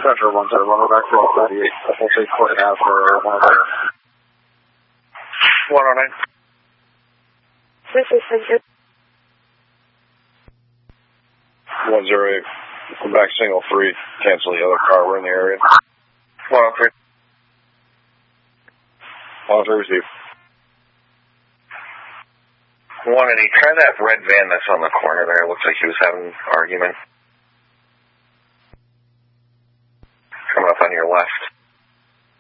Central 171, we're back to 38. We'll take Court Ave for 109. 109. This is Center. 108. Come back single 3. Cancel the other car. We're in the area. 103. 103 receive. 180. Try that red van that's on the corner there. It looks like he was having an argument. Coming up on your left.